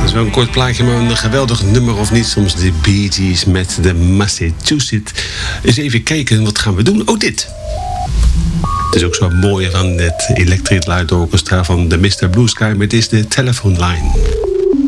Wel een kort plaatje, maar een geweldig nummer of niet. Soms de Bee Gees met de Massachusetts. Eens even kijken, wat gaan we doen? Oh, dit. Het is ook zo mooi van het Electric Light Orchestra van de Mr. Blue Sky. Maar dit is de Telephone Line.